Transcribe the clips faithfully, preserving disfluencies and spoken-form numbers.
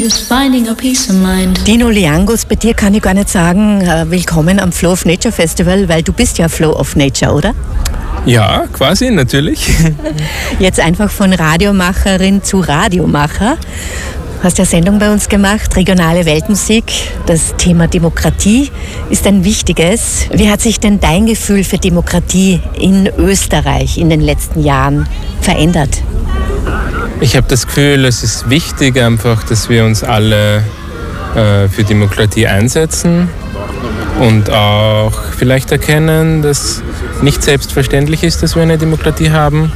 is finding a peace of mind. Dino Liangus, bei dir kann ich gar nicht sagen, äh, willkommen am Flow of Nature Festival, weil du bist ja Flow of Nature, oder? Ja, quasi, natürlich. Jetzt einfach von Radiomacherin zu Radiomacher. Du hast ja Sendung bei uns gemacht, regionale Weltmusik. Das Thema Demokratie ist ein wichtiges. Wie hat sich denn dein Gefühl für Demokratie in Österreich in den letzten Jahren verändert? Ich habe das Gefühl, es ist wichtig einfach, dass wir uns alle äh, für Demokratie einsetzen und auch vielleicht erkennen, dass nicht selbstverständlich ist, dass wir eine Demokratie haben,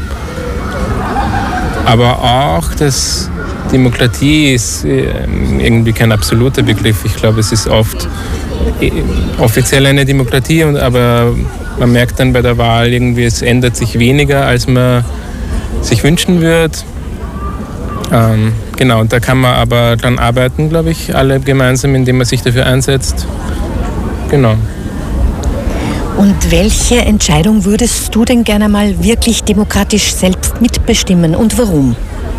aber auch, dass Demokratie ist irgendwie kein absoluter Begriff. Ich glaube, es ist oft offiziell eine Demokratie, aber man merkt dann bei der Wahl irgendwie, es ändert sich weniger, als man sich wünschen würde. Ähm, genau, und da kann man aber dran arbeiten, glaube ich, alle gemeinsam, indem man sich dafür einsetzt. Genau. Und welche Entscheidung würdest du denn gerne mal wirklich demokratisch selbst mitbestimmen und warum?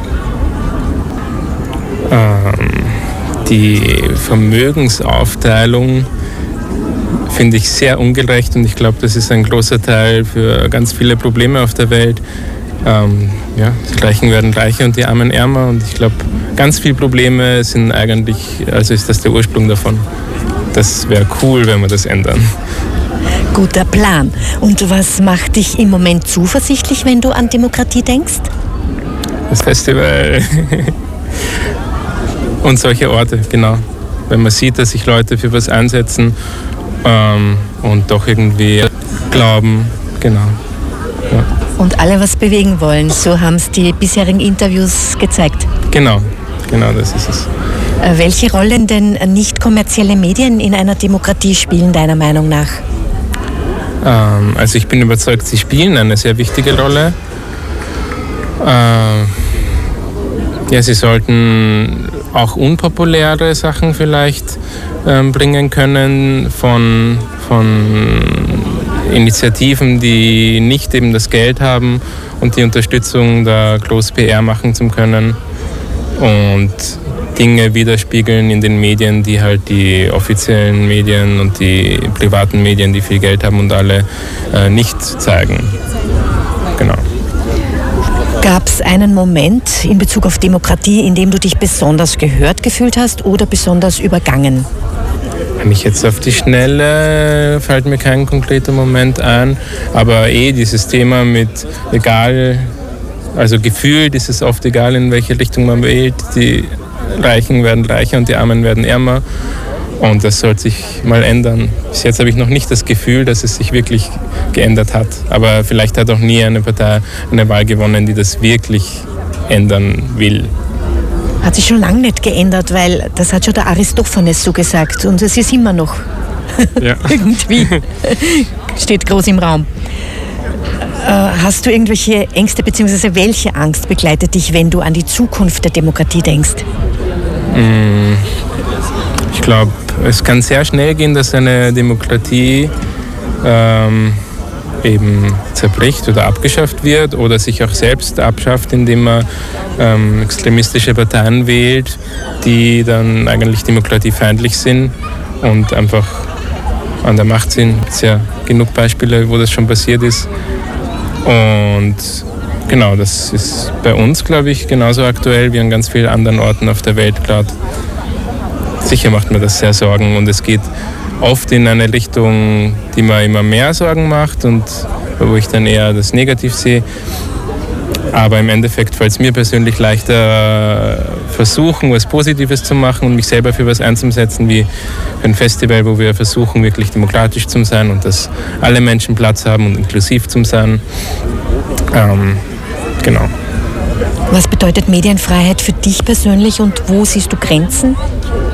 Ähm, die Vermögensaufteilung finde ich sehr ungerecht und ich glaube, das ist ein großer Teil für ganz viele Probleme auf der Welt. Ähm, ja, die Reichen werden reicher und die Armen ärmer und ich glaube, ganz viele Probleme sind eigentlich, also ist das der Ursprung davon. Das wäre cool, wenn wir das ändern. Guter Plan. Und was macht dich im Moment zuversichtlich, wenn du an Demokratie denkst? Das Festival und solche Orte, genau. Wenn man sieht, dass sich Leute für was einsetzen ähm, und doch irgendwie glauben, genau. Ja. Und alle was bewegen wollen, so haben es die bisherigen Interviews gezeigt. Genau, genau, das ist es. Äh, welche Rollen denn nicht kommerzielle Medien in einer Demokratie spielen, deiner Meinung nach? Ähm, also ich bin überzeugt, sie spielen eine sehr wichtige Rolle. Äh, ja, sie sollten auch unpopuläre Sachen vielleicht ähm, bringen können von, von Initiativen, die nicht eben das Geld haben und die Unterstützung, da groß P R machen zu können und Dinge widerspiegeln in den Medien, die halt die offiziellen Medien und die privaten Medien, die viel Geld haben und alle äh, nicht zeigen. Genau. Gab es einen Moment in Bezug auf Demokratie, in dem du dich besonders gehört gefühlt hast oder besonders übergangen? Wenn ich jetzt auf die Schnelle, fällt mir kein konkreter Moment ein, aber eh dieses Thema mit egal, also gefühlt ist es oft egal, in welche Richtung man wählt, die Reichen werden reicher und die Armen werden ärmer und das soll sich mal ändern. Bis jetzt habe ich noch nicht das Gefühl, dass es sich wirklich geändert hat, aber vielleicht hat auch nie eine Partei eine Wahl gewonnen, die das wirklich ändern will. Hat sich schon lange nicht geändert, weil das hat schon der Aristophanes so gesagt und es ist immer noch ja. irgendwie, steht groß im Raum. Äh, hast du irgendwelche Ängste, beziehungsweise welche Angst begleitet dich, wenn du an die Zukunft der Demokratie denkst? Ich glaube, es kann sehr schnell gehen, dass eine Demokratie ähm, eben zerbricht oder abgeschafft wird oder sich auch selbst abschafft, indem man ähm, extremistische Parteien wählt, die dann eigentlich demokratiefeindlich sind und einfach an der Macht sind. Es gibt ja genug Beispiele, wo das schon passiert ist. Und genau, das ist bei uns, glaube ich, genauso aktuell wie an ganz vielen anderen Orten auf der Welt gerade. Sicher macht mir das sehr Sorgen und es geht oft in eine Richtung, die mir immer mehr Sorgen macht und wo ich dann eher das Negativ sehe. Aber im Endeffekt fällt es mir persönlich leichter, versuchen, was Positives zu machen und mich selber für was einzusetzen, wie ein Festival, wo wir versuchen, wirklich demokratisch zu sein und dass alle Menschen Platz haben und inklusiv zu sein. Ähm, genau. Was bedeutet Medienfreiheit für dich persönlich und wo siehst du Grenzen?